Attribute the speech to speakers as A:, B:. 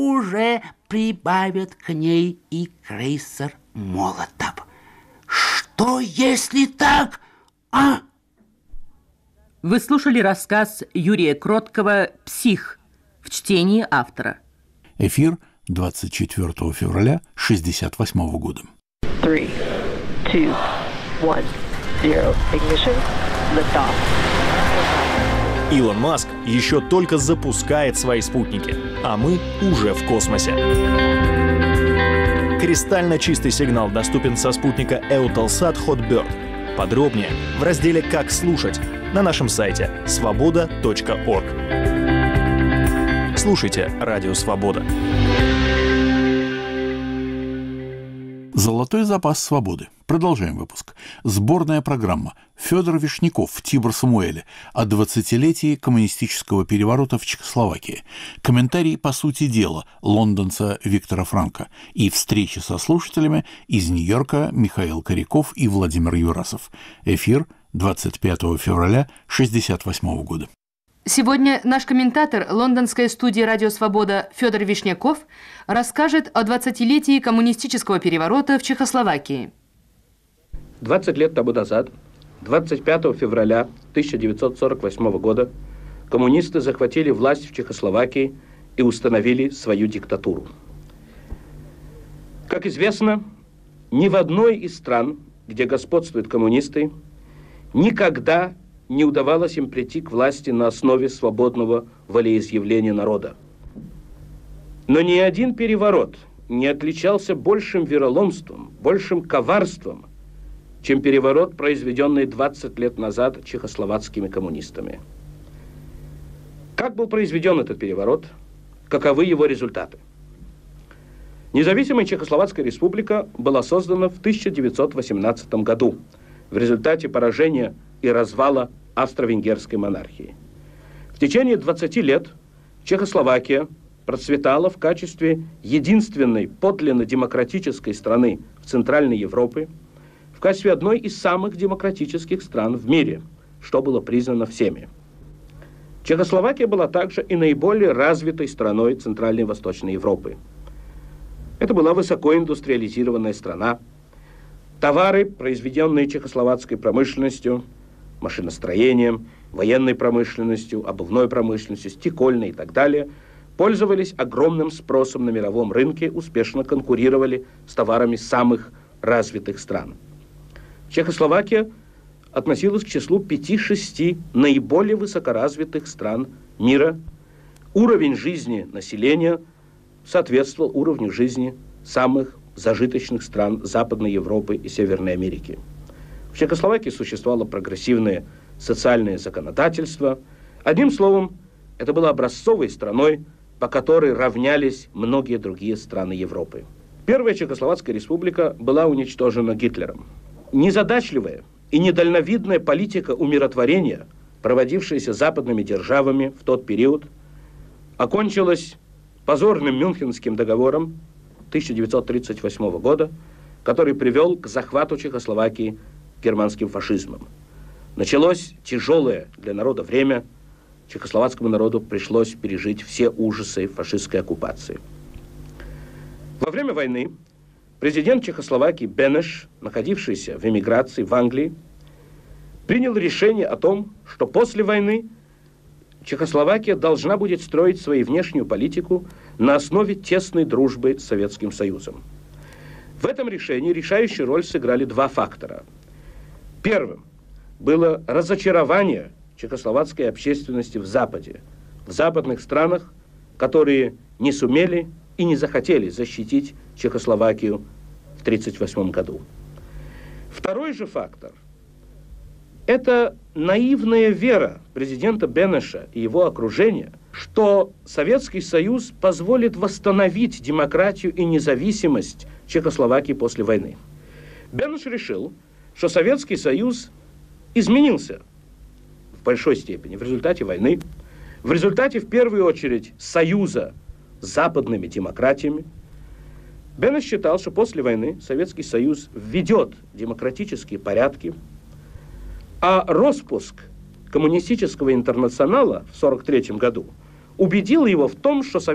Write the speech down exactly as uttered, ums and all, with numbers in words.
A: уже прибавят к ней и крейсер «Молотов». Что, если так, а?
B: Вы слушали рассказ Юрия Кроткого «Псих» в чтении автора.
C: Эфир двадцать четвёртого февраля шестьдесят восьмого года.
D: Three, two, one, zero. Ignition. Lift off.
E: Илон Маск еще только запускает свои спутники, а мы уже в космосе. Кристально чистый сигнал доступен со спутника Eutelsat Hotbird. Подробнее в разделе «Как слушать» на нашем сайте свобода точка орг. Слушайте Радио Свобода.
C: Золотой запас свободы. Продолжаем выпуск. Сборная программа. Федор Вишняков в Тибр-Самуэле о двадцатилетии коммунистического переворота в Чехословакии. Комментарий по сути дела лондонца Виктора Франка. И встречи со слушателями из Нью-Йорка Михаил Коряков и Владимир Юрасов. Эфир двадцать пятого февраля шестьдесят восьмого года.
B: Сегодня наш комментатор лондонской студии «Радио Свобода» Федор Вишняков расскажет о двадцатилетии коммунистического переворота в Чехословакии.
F: двадцать лет тому назад, двадцать пятого февраля тысяча девятьсот сорок восьмого года, коммунисты захватили власть в Чехословакии и установили свою диктатуру. Как известно, ни в одной из стран, где господствуют коммунисты, никогда не удавалось им прийти к власти на основе свободного волеизъявления народа. Но ни один переворот не отличался большим вероломством, большим коварством, чем переворот, произведенный двадцать лет назад чехословацкими коммунистами. Как был произведен этот переворот? Каковы его результаты? Независимая Чехословацкая республика была создана в тысяча девятьсот восемнадцатом году в результате поражения и развала австро-венгерской монархии. В течение двадцати лет Чехословакия процветала в качестве единственной подлинно демократической страны в Центральной Европе, в качестве одной из самых демократических стран в мире, что было признано всеми. Чехословакия была также и наиболее развитой страной Центральной и Восточной Европы. Это была высокоиндустриализированная страна. Товары, произведенные чехословацкой промышленностью, машиностроением, военной промышленностью, обувной промышленностью, стекольной и так далее, пользовались огромным спросом на мировом рынке, успешно конкурировали с товарами самых развитых стран. Чехословакия относилась к числу пяти-шести наиболее высокоразвитых стран мира. Уровень жизни населения соответствовал уровню жизни самых зажиточных стран Западной Европы и Северной Америки. В Чехословакии существовало прогрессивное социальное законодательство. Одним словом, это было образцовой страной, по которой равнялись многие другие страны Европы. Первая Чехословацкая республика была уничтожена Гитлером. Незадачливая и недальновидная политика умиротворения, проводившаяся западными державами в тот период, окончилась позорным Мюнхенским договором тысяча девятьсот тридцать восьмого года, который привел к захвату Чехословакии германским фашизмом. Началось тяжелое для народа время. Чехословацкому народу пришлось пережить все ужасы фашистской оккупации. Во время войны президент Чехословакии Бенеш, находившийся в эмиграции в Англии, принял решение о том, что после войны Чехословакия должна будет строить свою внешнюю политику на основе тесной дружбы с Советским Союзом. В этом решении решающую роль сыграли два фактора. Первым было разочарование чехословацкой общественности в Западе, в западных странах, которые не сумели и не захотели защитить Чехословакию в тысяча девятьсот тридцать восьмом году. Второй же фактор – это наивная вера президента Бенеша и его окружения, что Советский Союз позволит восстановить демократию и независимость Чехословакии после войны. Бенеш решил, что Советский Союз изменился в большой степени в результате войны, в результате, в первую очередь, союза с западными демократиями. Бенеш считал, что после войны Советский Союз введет демократические порядки, а распуск коммунистического интернационала в сорок третьем году убедил его в том, что Советский